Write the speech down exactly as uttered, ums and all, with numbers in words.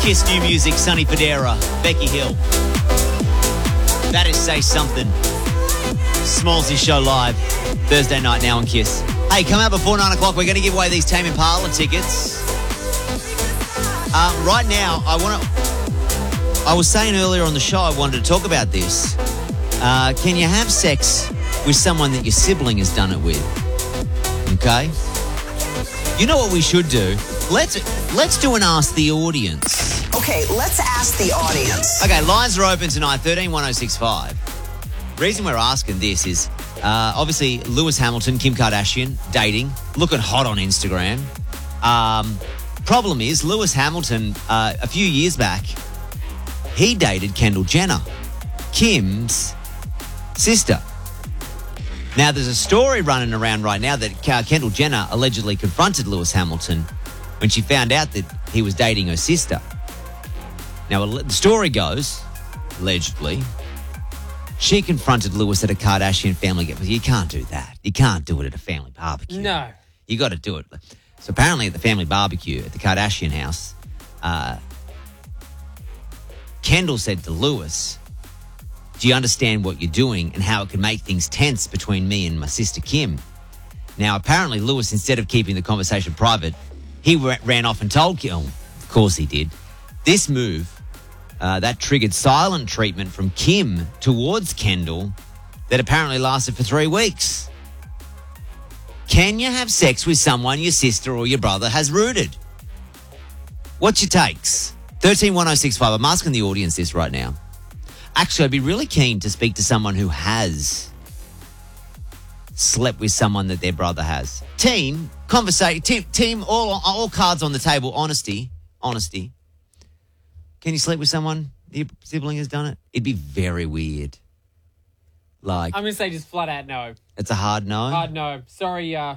Kiss New Music, Sonny Fodera, Becky Hill. That is Say Something. Smallsy Show live Thursday night now on Kiss. Hey, come out before nine o'clock. We're going to give away these Tame Impala tickets. Uh, right now, I want to... I was saying earlier on the show I wanted to talk about this. Uh, can you have sex with someone that your sibling has done it with? Okay? You know what we should do? Let's let's do an Ask the Audience. Okay, let's ask the audience. Okay, lines are open tonight, thirteen one oh six five. Reason we're asking this is, uh, obviously, Lewis Hamilton, Kim Kardashian, dating, looking hot on Instagram. Um, problem is, Lewis Hamilton, uh, a few years back, he dated Kendall Jenner, Kim's sister. Now, there's a story running around right now that Kendall Jenner allegedly confronted Lewis Hamilton when she found out that he was dating her sister. Now, the story goes, allegedly, she confronted Lewis at a Kardashian family get. You can't do that. You can't do it at a family barbecue. No. You got to do it. So apparently at the family barbecue at the Kardashian house, uh, Kendall said to Lewis, do you understand what you're doing and how it can make things tense between me and my sister Kim? Now, apparently Lewis, instead of keeping the conversation private, he ran off and told Kim. Of course he did. This move, uh, that triggered silent treatment from Kim towards Kendall that apparently lasted for three weeks. Can you have sex with someone your sister or your brother has rooted? What's your takes? thirteen one oh six five. I'm asking the audience this right now. Actually, I'd be really keen to speak to someone who has slept with someone that their brother has. Team, conversation, team, team, all all cards on the table. Honesty, honesty. Can you sleep with someone your sibling has done it? It'd be very weird. Like, I'm going to say just flat out no. It's a hard no? Hard no. Sorry, uh,